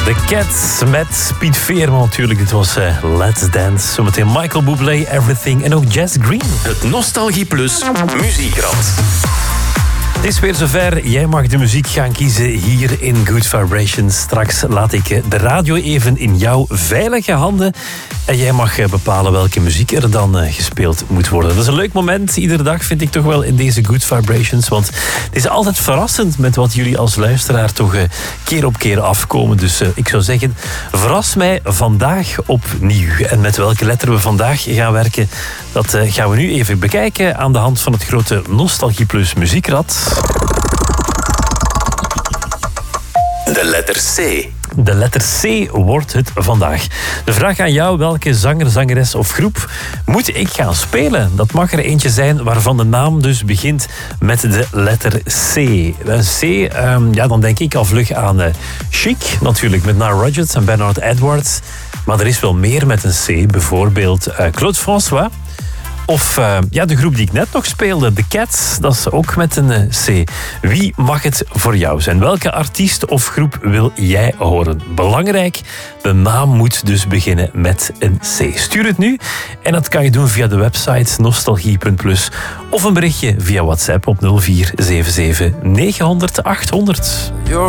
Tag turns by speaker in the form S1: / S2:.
S1: The Cats met Piet Veerman natuurlijk. Dit was Let's Dance. Zometeen Michael Bublé, Everything en ook Jess Green.
S2: Het Nostalgie Plus Muziekrad.
S1: Het is weer zover. Jij mag de muziek gaan kiezen hier in Good Vibrations. Straks laat ik de radio even in jouw veilige handen. En jij mag bepalen welke muziek er dan gespeeld moet worden. Dat is een leuk moment. Iedere dag vind ik toch wel in deze Good Vibrations. Want het is altijd verrassend met wat jullie als luisteraar toch keer op keer afkomen. Dus ik zou zeggen, verras mij vandaag opnieuw. En met welke letter we vandaag gaan werken, dat gaan we nu even bekijken aan de hand van het grote Nostalgie Plus Muziekrad.
S2: De letter C.
S1: De letter C wordt het vandaag. De vraag aan jou, welke zanger, zangeres of groep moet ik gaan spelen? Dat mag er eentje zijn waarvan de naam dus begint met de letter C. C, dan denk ik al vlug aan Chic, natuurlijk met Nile Rodgers en Bernard Edwards. Maar er is wel meer met een C, bijvoorbeeld Claude François. Of de groep die ik net nog speelde, The Cats, dat is ook met een C. Wie mag het voor jou zijn? Welke artiest of groep wil jij horen? Belangrijk, de naam moet dus beginnen met een C. Stuur het nu en dat kan je doen via de website nostalgie.plus of een berichtje via WhatsApp op 0477 900 800.